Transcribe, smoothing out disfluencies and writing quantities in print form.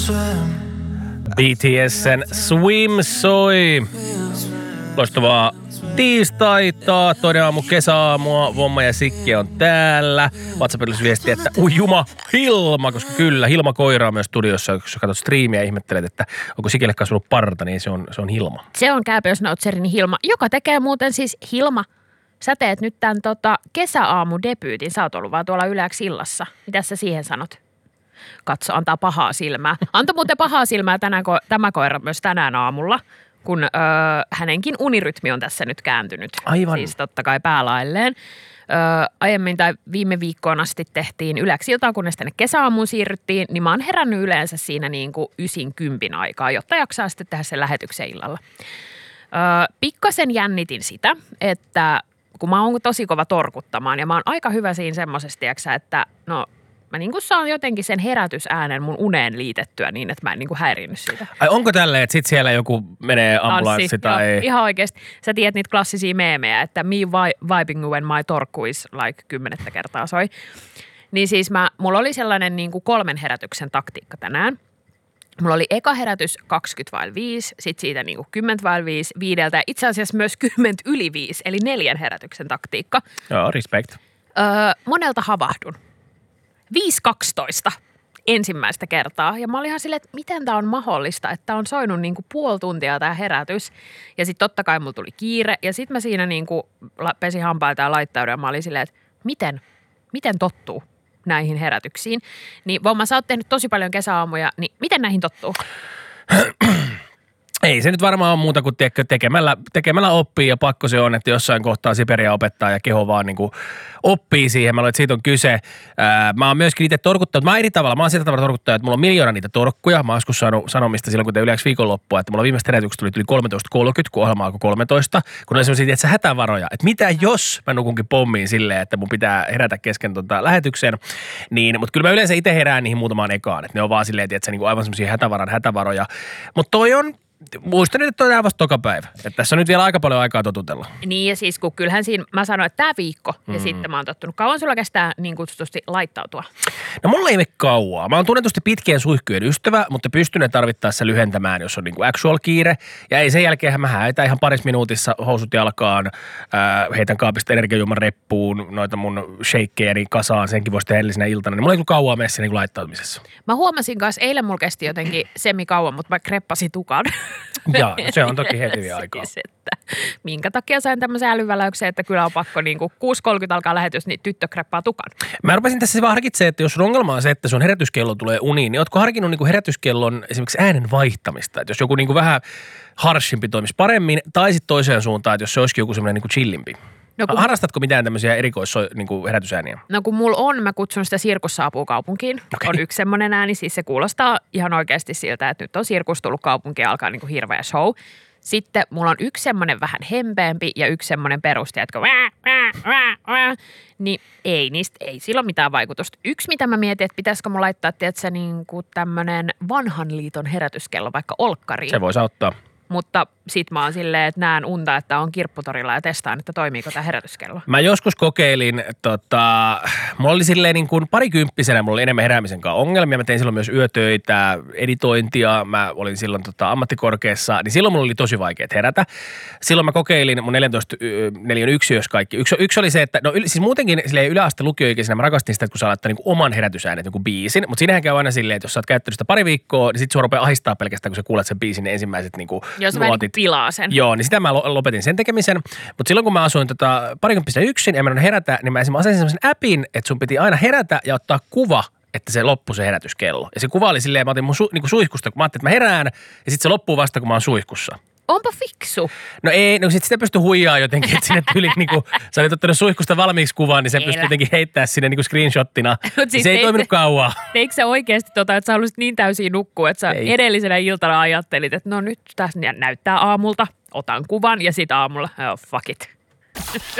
BTS:n Swim soi. Loistavaa tiistaita, toinen aamu, kesäaamua, Vomma ja Sikki on täällä. WhatsAppilla viesti, että juma, Hilma, koska kyllä, Hilma koira on myös studiossa. Jos katsot striimiä ja ihmettelet, että onko Sikille kasvanut parta, niin se on Hilma. Se on Kääpiösnautserin Hilma, joka tekee muuten siis Hilma. Sä teet nyt tämän kesäaamudebyytin. Sä oot ollut vaan tuolla Yle X illassa. Mitä sä siihen sanot? Katso, antaa pahaa silmää. Anta muuten pahaa silmää tämä koira myös tänään aamulla, kun hänenkin unirytmi on tässä nyt kääntynyt. Aivan. Siis totta kai päälailleen. Aiemmin tai viime viikkoon asti tehtiin Yle X iltaa, kunnes tänne kesäaamuun siirryttiin, niin mä oon herännyt yleensä siinä niin kuin 9-10 aikaa, jotta jaksaa sitten tehdä sen lähetyksen illalla. Pikkasen jännitin sitä, että kun mä oon tosi kova torkuttamaan ja mä oon aika hyvä siinä semmoisesti, että no mä niin kuin saan jotenkin sen herätysäänen mun uneen liitettyä niin, että mä en niin kuin häirinyt siitä. Ai onko tälleen, että sit siellä joku menee ambulanssi tai... Joo, ihan oikeasti. Sä tiedät niitä klassisia meemejä, että me vibing when my torkku is like 10 kertaa soi. Niin siis mulla oli sellainen niin kuin 3 herätyksen taktiikka tänään. Mulla oli eka herätys 20:05, sitten siitä niin kuin 10:05, 5 ja itse asiassa myös 10:05, eli 4 herätyksen taktiikka. Joo, respect. Monelta havahdun. 5:12 ensimmäistä kertaa. Ja mä olin ihan silleen, että miten tää on mahdollista, että tää on soinut niin kuin puoli tuntia tää herätys. Ja sitten totta kai mulla tuli kiire. Ja sitten mä siinä niin kuin pesin hampaita ja laittaudun ja mä olin silleen, että miten tottuu näihin herätyksiin. Niin Vomma, sä oot tehnyt tosi paljon kesäaamuja, niin miten näihin tottuu? Ei se nyt varmaan ole muuta kuin tekemällä oppii ja pakko se on, että jossain kohtaa Siperia opettaa ja keho vaan niin kuin oppii siihen. Mä luulen, että siitä on kyse. Mä oon myöskin itse torkuttanut. Mä oon eri tavalla. Mä oon sitä tavalla torkuttanut, että mulla on miljoona niitä torkkuja. Mä oon joskus saanut sanomista silloin, kun te Yle X viikonloppua, että mulla viimeistä herätykset tuli 13.30, kun ohjelma alkoi 13. Kun oli sellaisia, että hätävaroja. Että mitä jos mä nukunkin pommiin silleen, että mun pitää herätä kesken lähetykseen. Niin, mutta kyllä mä yleensä itse herään niihin muutamaan ekaan. Että ne on vaan silleen, että niin aivan semmoisia hätävaroja. Mutta toi on... Muistan nyt, että toi on vasta toka päivä. Että tässä on nyt vielä aika paljon aikaa totutella. Niin ja siis kun kyllähän siinä, mä sanoin, että tämä viikko ja sitten mä oon tottunut. Kauan sulla kestää niin kutsutusti laittautua? No mulla ei mene kauaa. Mä oon tunnetusti pitkien suihkujen ystävä, mutta pystyn ne tarvittaessa lyhentämään, jos on niin kuin actual kiire. Ja ei sen jälkeen mä häitän ihan parissa minuutissa housut jalkaan, heitän kaapista energiajuoman reppuun, noita mun shakeja kasaan, senkin voisi tehdä edellisenä iltana. Niin mulla ei kyllä kauaa mene siinä niin laittautumisessa. Mä huomasin kanssa, eilen mulla kesti jotenkin semikauan, mutta mä kreppasin tukan. Joo, se on toki heti aikaa. Siis, että minkä takia sain tämmöisen älyväläyksen, että kyllä on pakko niin kuin 6.30 alkaa lähetys, niin tyttö kreppaa tukan. Mä rupesin tässä vaan harkitsemaan, että jos sun ongelma on se, että sun herätyskello tulee uniin, niin ootko harkinnut niin kuin herätyskellon esimerkiksi äänen vaihtamista? Että jos joku niin kuin vähän harshimpi toimisi paremmin, tai sitten toiseen suuntaan, että jos se olisikin joku semmoinen niin kuin chillimpi. No harrastatko mitään tämmöisiä niin herätysääniä? No kun mulla on, mä kutsun sitä Sirkus saapuu kaupunkiin. Okay. On yksi semmoinen ääni, siis se kuulostaa ihan oikeasti siltä, että nyt on Sirkus tullut kaupunkiin ja alkaa niin kuin hirveä show. Sitten mulla on yksi semmoinen vähän hempeämpi ja yksi semmoinen peruste, että niin ei sillä ole mitään vaikutusta. Yksi, mitä mä mietin, että pitäisikö mun laittaa, tiedätkö, niin kuin tämmöinen vanhan liiton herätyskello vaikka olkkariin. Se voisi auttaa. Mutta sit mä oon silleen, että näen unta, että on kirpputorilla ja testaan, että toimiiko tämä herätyskello. Mä joskus kokeilin, mulla oli silleen niin kuin parikymppisenä, mulla oli enemmän heräämisen kanssa ongelmia. Mä tein silloin myös yötöitä, editointia, mä olin silloin ammattikorkeassa, niin silloin mulla oli tosi vaikea herätä. Silloin mä kokeilin mun 14.4 yksiössä kaikki. Yksi oli se, että no siis muutenkin silleen yläaste lukioikäisenä mä rakastin sitä, että kun sä laittaa niin oman herätysäänet joku biisin, mutta siinähän käy aina silleen, että jos sä oot käyttänyt sitä pari viikkoa, niin sit sua rupeaa ahistaa pelkästään, kun sä kuulet sen biisin ne ensimmäiset niin kuin jos vähän niin pilaa sen. Joo, niin sitä mä lopetin sen tekemisen. Mutta silloin kun mä asuin parikymppisenä yksin ja mä en herätä, niin mä esimerkiksi asetin sellaisen appin, että sun piti aina herätä ja ottaa kuva, että se loppui se herätyskello. Ja se kuva oli silleen, mä otin mun niin suihkusta, kun mä ajattelin, että mä herään ja sitten se loppuu vasta, kun mä oon suihkussa. Onpa fiksu. No ei, no sit sitä pystyy huijaa jotenkin, että sinne tyyli niinku, sä olit ottanut suihkusta valmiiksi kuvaan, niin se pystyy jotenkin heittää sinne niinku screenshottina. Siis se ei toiminut kauaa. Teikö sä oikeasti että sä haluaisit niin täysin nukkua, että sä edellisenä iltana ajattelit, että no nyt tässä näyttää aamulta, otan kuvan ja sit aamulla, fuck it.